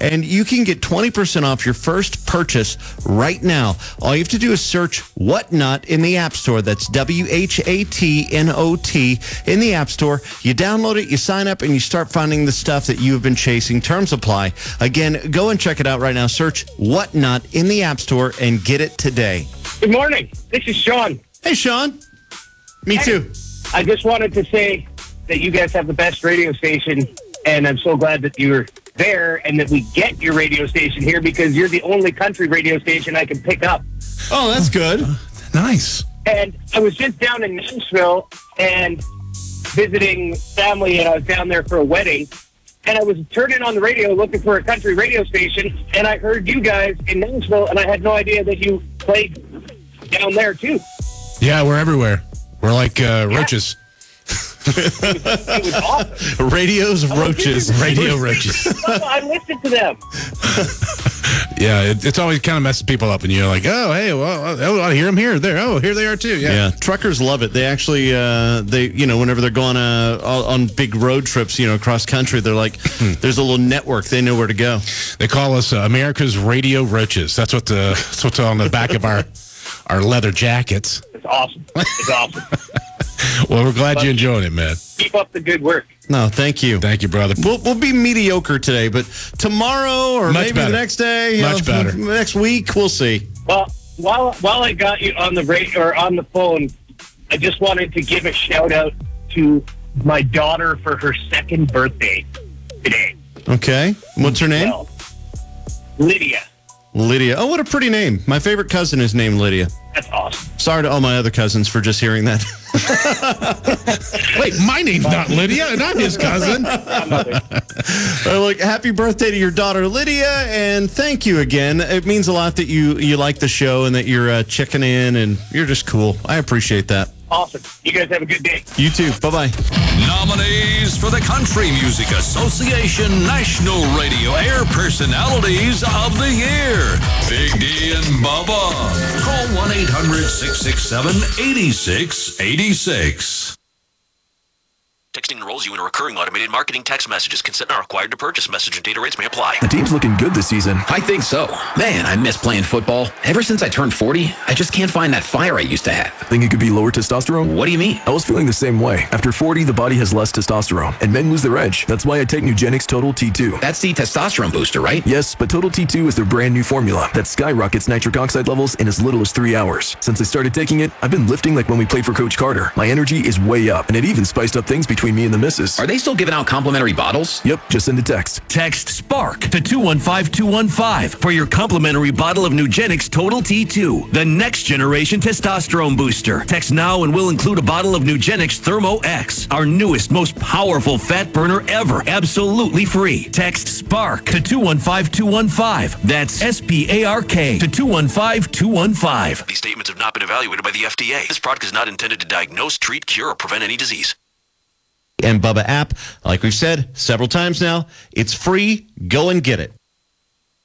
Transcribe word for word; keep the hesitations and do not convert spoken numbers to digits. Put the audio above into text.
and you can get twenty percent off your first purchase right now. All you have to do is search Whatnot in the App Store. That's W H A T N O T in the App Store. You download it, you sign up, and you start finding the stuff that you have been chasing. Terms apply. Again, go and check it out right now. Search Whatnot in the App Store and get it today. Good morning. This is Sean. Hey, Sean. Me Hey, too. I just wanted to say that you guys have the best radio station, and I'm so glad that you're there and that we get your radio station here because you're the only country radio station I can pick up. Oh, that's good. Nice. And I was just down in Nashville and visiting family, and I was down there for a wedding. And I was turning on the radio looking for a country radio station, and I heard you guys in Nashville, and I had no idea that you played down there, too. Yeah, we're everywhere. We're like uh, roaches. It was, it was awesome. Radio's roaches. Radio roaches. Oh, I listened to them. Yeah, it, it's always kind of messes people up, and you're like, oh, hey, well, oh, I hear them here, there. Oh, here they are too. Yeah, Yeah, truckers love it. They actually, uh, they, you know, whenever they're going uh, on big road trips, you know, across country, they're like, there's a little network. They know where to go. They call us uh, America's Radio Roaches. That's what the that's what's on the back of our our leather jackets. It's awesome. It's awesome. Well, we're glad you're enjoying it, man. Keep up the good work. No, thank you. Thank you, brother. We'll, we'll be mediocre today, but tomorrow or Much maybe better. the next day, you Much know, better. next week, we'll see. Well, while while I got you on the radio or on the phone, I just wanted to give a shout out to my daughter for her second birthday today. Okay. What's her name? Well, Lydia. Lydia. Oh, what a pretty name. My favorite cousin is named Lydia. That's awesome. Sorry to all my other cousins for just hearing that. Wait, my name's not Lydia, and I'm his cousin. Well, look, happy birthday to your daughter, Lydia, and thank you again. It means a lot that you, you like the show and that you're uh, checking in, and you're just cool. I appreciate that. Awesome. You guys have a good day. You too. Bye-bye. Nominees for the Country Music Association National Radio Air Personalities of the Year. Big D and Bubba. Call one eight hundred six six seven eight six eight six. Texting enrolls you in a recurring automated marketing text messages. Consent not required to purchase. Message and data rates may apply. The team's looking good this season. I think so. Man, I miss playing football. Ever since I turned forty, I just can't find that fire I used to have. Think it could be lower testosterone? What do you mean? I was feeling the same way. After forty, the body has less testosterone, and men lose their edge. That's why I take Nugenix Total T two. That's the testosterone booster, right? Yes, but Total T two is their brand new formula that skyrockets nitric oxide levels in as little as three hours. Since I started taking it, I've been lifting like when we played for Coach Carter. My energy is way up, and it even spiced up things between me and the missus. Are they still giving out complimentary bottles? Yep, just send a text. Text SPARK to two one five two one five for your complimentary bottle of Nugenix Total T two, the next generation testosterone booster. Text now and we'll include a bottle of Nugenix Thermo X, our newest, most powerful fat burner ever, absolutely free. Text SPARK to two one five two one five. That's S P A R K to two one five two one five. These statements have not been evaluated by the F D A. This product is not intended to diagnose, treat, cure, or prevent any disease. And Bubba app, like we've said several times now, it's free. Go and get it.